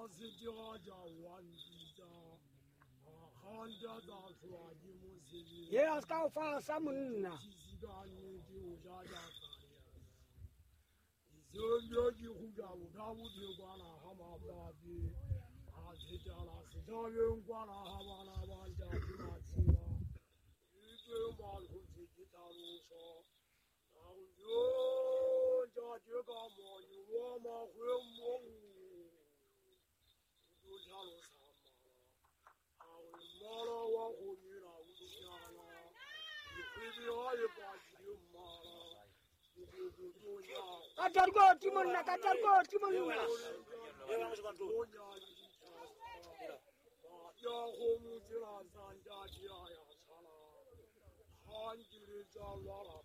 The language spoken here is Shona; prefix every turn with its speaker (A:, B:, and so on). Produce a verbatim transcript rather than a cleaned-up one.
A: 是家家万地家，啊，汉家大出啊，你们是。
B: 也要搞发什么呢？
A: 其实干你就家家干呀。这边就回家，我家我就管了，好嘛爸比，啊，这家那是家人管了，好嘛那玩家去哪去了？一个马路自己道路上，然后就家就干嘛？有我嘛会摸我，就下路上嘛了，啊，我马了往后面了，我就下了，你回去还也把就马了。
B: Kacar ko timon na kacar ko timon na.
A: Ya homu jira zanja jia ya chala, han jiri za la la